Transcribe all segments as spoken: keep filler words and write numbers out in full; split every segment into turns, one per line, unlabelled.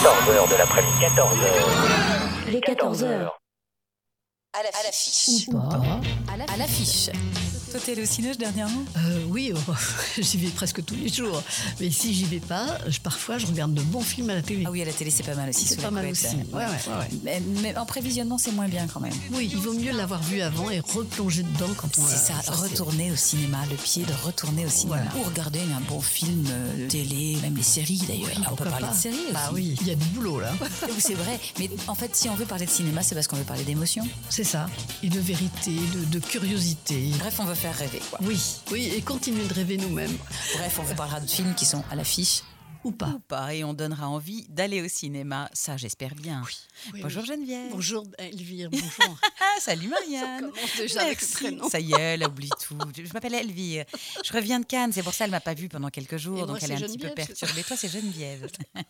quatorze heures de l'après-midi. quatorze heures.
Les quatorze heures.
À l'affiche.
Ou pas.
À l'affiche. Toi, t'es allé au cinéma dernièrement ?
euh, Oui, oh, j'y vais presque tous les jours. Mais si j'y vais pas, je, parfois je regarde de bons films à la télé.
Ah oui, à la télé, c'est pas mal aussi.
C'est
sous
pas
la
mal
couette,
aussi.
là.
Ouais, ouais, ouais, ouais.
Mais, mais en prévisionnement, c'est moins bien quand même.
Oui, il vaut mieux l'avoir vu avant et replonger dedans quand on
C'est ça,
ça,
retourner au cinéma, le pied de retourner au cinéma.
Voilà.
Ou regarder un bon film euh, télé, même les séries d'ailleurs.
Oui,
on peut
pourquoi
parler
pas.
de séries aussi.
Ah oui, il y a du boulot là.
Oui, c'est vrai. Mais en fait, si on veut parler de cinéma, c'est parce qu'on veut parler d'émotion.
C'est ça. Et de vérité, de, de curiosité.
Bref, on veut faire rêver, quoi.
Oui, oui, et continuer de rêver nous-mêmes.
Bref, on vous parlera de films qui sont à l'affiche.
Ou pas.
Ou pas, et on donnera envie d'aller au cinéma, ça j'espère bien.
Oui, oui,
Bonjour
oui.
Geneviève.
Bonjour Elvire, bonjour.
Ah, salut Marianne.
Ça commence déjà avec ce
Merci.
prénom.
Ça y est, elle oublie tout. Je m'appelle Elvire. Je reviens de Cannes, c'est pour ça qu'elle ne m'a pas vue pendant quelques jours,
Et
donc
moi,
elle est
c'est
un petit peu
Geneviève, c'est ça.
perturbée. Toi, c'est Geneviève.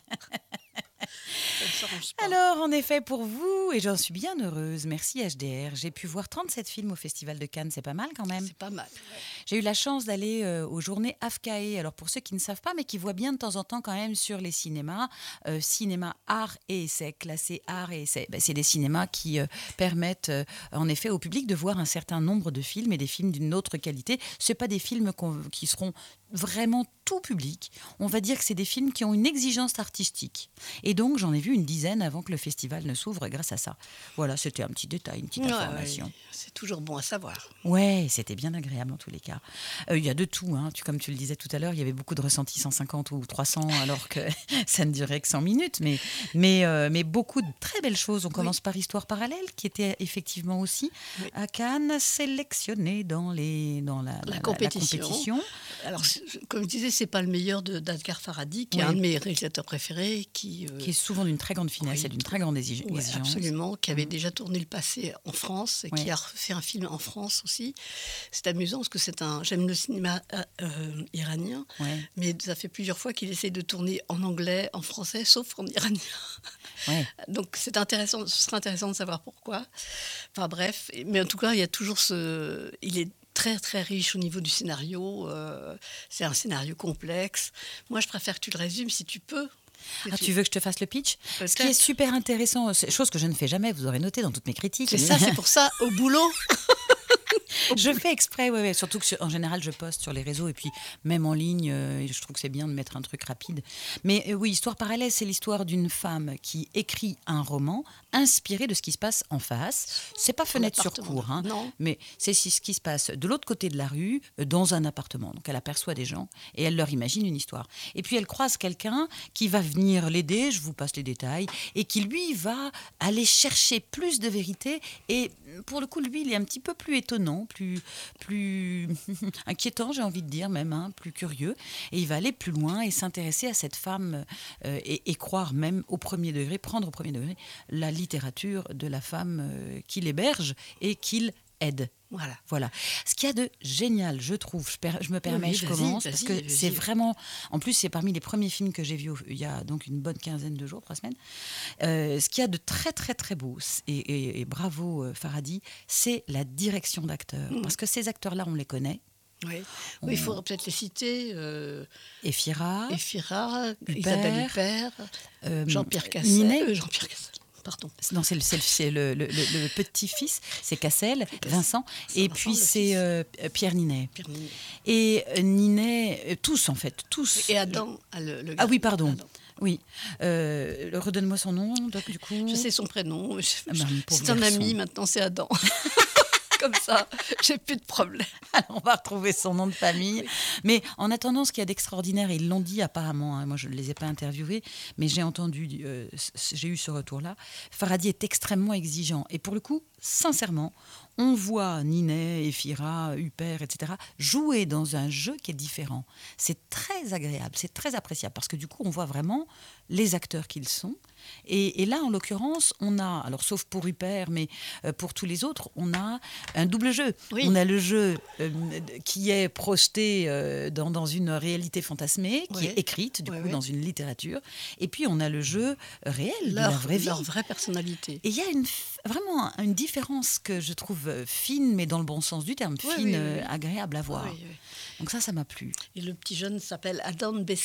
Ça ne s'arrange pas.
Alors, en effet, pour vous, et j'en suis bien heureuse, merci H D R, j'ai pu voir trente-sept films au Festival de Cannes, c'est pas mal quand même.
C'est pas mal. Ouais.
J'ai eu la chance d'aller euh, aux journées AFCAE. Alors pour ceux qui ne savent pas, mais qui voient bien de temps en temps quand même sur les cinémas, euh, cinéma art et essai, classé art et essai. Ben, c'est des cinémas qui euh, permettent euh, en effet au public de voir un certain nombre de films et des films d'une autre qualité. Ce pas des films qu'on- qui seront vraiment tout public. On va dire que c'est des films qui ont une exigence artistique. Et donc j'en ai vu une dizaine avant que le festival ne s'ouvre grâce à ça. Voilà, c'était un petit détail, une petite
Ouais,
information.
ouais, c'est toujours bon à savoir.
Ouais, c'était bien agréable en tous les cas. Euh, Il y a de tout, hein. Tu, comme tu le disais tout à l'heure, il y avait beaucoup de ressentis cent cinquante ou trois cents alors que ça ne durait que cent minutes. Mais, mais, euh, mais beaucoup de très belles choses. On commence par Histoire parallèle, qui était effectivement aussi
Oui.
à Cannes, sélectionné dans, les, dans la,
La compétition.
compétition.
Alors, c'est- comme je disais, c'est pas le meilleur de d'Adgar Farhadi, qui est
Oui.
un de mes réalisateurs préférés, qui, euh,
Qui est souvent d'une très grande finesse
Oui.
et d'une très grande exig-
ouais,
exigence.
absolument, qui avait déjà tourné le passé en France et
Ouais.
qui a fait un film en France aussi. C'est amusant parce que c'est un. J'aime le cinéma euh, euh, iranien,
Ouais,
mais ça fait plusieurs fois qu'il essaie de tourner en anglais, en français, sauf en iranien.
ouais.
Donc c'est intéressant, ce serait intéressant de savoir pourquoi. Enfin bref, mais en tout cas, il y a toujours ce. Il est très très riche au niveau du scénario. euh, c'est un scénario complexe. Moi, je préfère que tu le résumes si tu peux.
Ah, tu veux que je te fasse le pitch ? Ce qui est
Peut-être.
super intéressant, c'est- chose que je ne fais jamais, vous aurez noté dans toutes mes critiques.
C'est ça, c'est pour ça, au boulot.
Je fais exprès, ouais, ouais. Surtout que sur- en général, je poste sur les réseaux et puis même en ligne, euh, je trouve que c'est bien de mettre un truc rapide. Mais euh, oui, Histoire parallèle, c'est l'histoire d'une femme qui écrit un roman inspiré de ce qui se passe en face. C'est pas fenêtre sur
appartement.
cour, hein,
Non.
mais c'est ce qui se passe de l'autre côté de la rue, euh, dans un appartement. Donc elle aperçoit des gens et elle leur imagine une histoire. Et puis elle croise quelqu'un qui va venir l'aider, je vous passe les détails, et qui lui va aller chercher plus de vérité. Et pour le coup, lui, il est un petit peu plus étonnant, plus, plus inquiétant, j'ai envie de dire même, hein, plus curieux. Et il va aller plus loin et s'intéresser à cette femme euh, et, et croire même au premier degré, prendre au premier degré la littérature de la femme euh, qu'il héberge et qu'il aide.
Voilà.
Voilà. Ce qu'il y a de génial, je trouve, je, per- je me permets,
oui,
je
vas-y,
commence,
vas-y,
parce que
vas-y.
c'est vraiment... En plus, c'est parmi les premiers films que j'ai vus au- il y a donc une bonne quinzaine de jours, trois semaines. Euh, ce qu'il y a de très, très, très beau, c- et, et- et bravo euh, Farhadi, c'est la direction d'acteurs.
Mhm.
Parce que ces acteurs-là, on les connaît.
Oui. Oui, il faudrait peut-être les citer. Euh,
Efira,
Efira,
Huppert,
Isabelle Huppert,
euh,
Jean-Pierre Cassel.
Ninet.
euh, Jean-Pierre Cassel. Pardon.
Non, c'est le, c'est le- c'est le- le- le- le petit-fils, c'est Cassel,
Cassel.
Vincent, et
Vincent,
puis
le
c'est
fils.
euh, Pierre Ninet.
Pierre Ninet.
Et euh, Ninet, euh, tous en fait, tous.
Et Adam, ah, le, le
Ah
gars.
oui, pardon.
Adam.
Oui. Euh, redonne-moi son nom, donc, du coup.
Je sais son prénom. Je-
Ah ben, pauvre
c'est un
garçon.
ami, maintenant c'est Adam. Comme ça, j'ai plus de problème.
Alors, on va retrouver son nom de famille. Mais en attendant, ce qu'il y a d'extraordinaire, et ils l'ont dit apparemment, hein, moi je ne les ai pas interviewés, mais j'ai entendu, euh, c- j'ai eu ce retour-là, Farhadi est extrêmement exigeant. Et pour le coup, sincèrement, on voit Ninet, Efira, Huppert, et cetera jouer dans un jeu qui est différent. C'est très agréable, c'est très appréciable, parce que du coup, on voit vraiment les acteurs qu'ils sont. Et, et là, en l'occurrence, on a, alors sauf pour Huppert, mais euh, pour tous les autres, on a un double jeu.
Oui.
On a le jeu euh, qui est projeté euh, dans, dans une réalité fantasmée, qui
Oui.
est écrite, du
Oui,
coup,
oui.
dans une littérature. Et puis, on a le jeu réel, de la
Leur,
vraie vie.
leur vraie personnalité.
Et il y a une, f- vraiment une différence que je trouve euh, fine, mais dans le bon sens du terme,
Oui,
fine,
oui, oui,
euh,
oui.
agréable à voir.
Oui, oui.
Donc ça, ça m'a plu.
Et le petit jeune s'appelle Adam Bessa.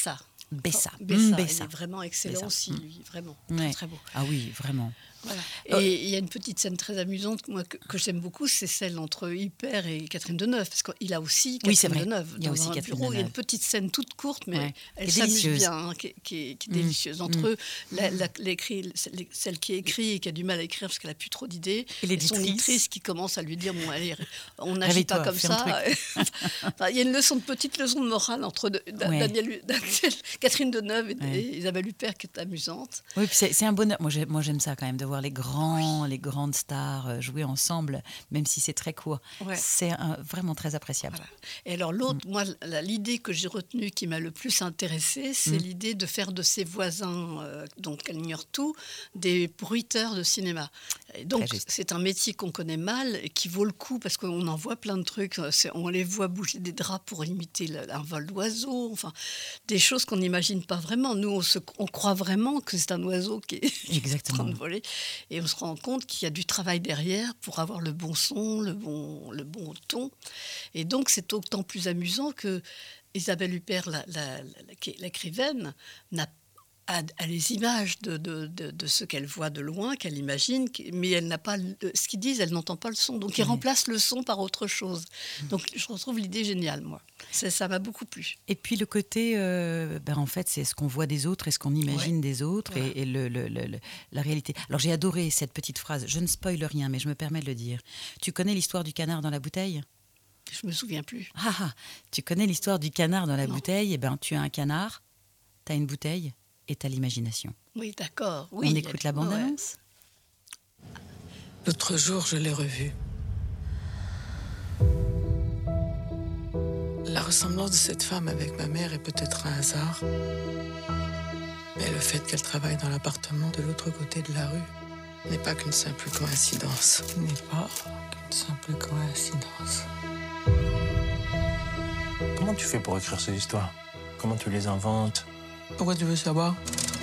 Bessa.
Bessa,
Mmh,
il
Bessa.
est vraiment excellent
Bessa.
aussi,
Mmh.
lui, vraiment.
Ouais.
Très, très beau.
Ah oui, vraiment.
Voilà.
Oh.
Et il y a une petite scène très amusante moi, que, que j'aime beaucoup, c'est celle entre Huppert et Catherine Deneuve, parce qu'il a aussi
Oui, c'est
Catherine
vrai.
Deneuve
Il y a
dans
aussi
un
Catherine
bureau. Il y a une
Deneuve.
petite scène toute courte, mais
Ouais.
elle
Qui est
s'amuse
délicieuse.
bien, hein, qui, est- qui est- qui est
Mmh.
délicieuse. Entre
Mmh.
eux, la- la- l'écrit- celle celle qui écrit et qui a du mal à écrire parce qu'elle a plus trop d'idées,
Et
et son
l'éditrice.
éditrice qui commence à lui dire bon, allez, on n'agit
Réveille-toi,
pas comme
fais un
ça. Enfin, il y a une leçon, de petite leçon de morale entre de- Da-
Ouais.
Daniel, Daniel- Catherine Deneuve et,
Ouais.
et Isabelle Huppert qui est amusante.
Oui, puis c'est c'est un bonheur. Moi, j'ai- moi, j'aime ça quand même, de voir les grands, les grandes stars euh, jouer ensemble, même si c'est très court.
Ouais.
C'est un- vraiment très appréciable.
Voilà. Et alors l'autre, moi, la- l'idée que j'ai retenue qui m'a le plus intéressée, c'est
Mm.
l'idée de faire de ses voisins, euh, dont elle ignore tout, des bruiteurs de cinéma. Et donc
Très juste.
c'est un métier qu'on connaît mal et qui vaut le coup parce qu'on en voit plein de trucs. C'est- On les voit bouger des draps pour imiter le- un vol d'oiseau, enfin des choses qu'on n'imagine pas vraiment. Nous, on, se- on croit vraiment que c'est un oiseau qui est en
Exactement.
train de voler, et on se rend compte qu'il y a du travail derrière pour avoir le bon son, le bon, le bon ton. Et donc, c'est d'autant plus amusant que Isabelle Huppert, la- la- la- qui est l'écrivaine, n'a a, a les images de, de, de, de ce qu'elle voit de loin, qu'elle imagine, qui- mais elle n'a pas le- ce qu'ils disent, elle n'entend pas le son. Donc, ils
Oui.
remplacent le son par autre chose. Donc, je retrouve l'idée géniale, moi. Ça ça m'a beaucoup plu.
Et puis le côté, euh, ben en fait, c'est ce qu'on voit des autres et ce qu'on imagine
Ouais.
des autres
Voilà.
et, et le, le- le- le- la réalité. Alors j'ai adoré cette petite phrase, je ne spoile rien, mais je me permets de le dire. Tu connais l'histoire du canard dans la bouteille ?
Je me souviens plus.
Ah, ah, tu connais l'histoire du canard dans la
Non.
bouteille ? Eh ben, tu as un canard, tu as une bouteille et tu as l'imagination.
Oui, d'accord. Oui,
On
elle-
écoute la
ouais.
bande-annonce ?
L'autre jour, je l'ai revue. La ressemblance de cette femme avec ma mère est peut-être un hasard. Mais le fait qu'elle travaille dans l'appartement de l'autre côté de la rue n'est pas qu'une simple coïncidence. N'est pas qu'une simple coïncidence.
Comment tu fais pour écrire ces histoires? Comment tu les inventes?
Pourquoi tu veux savoir?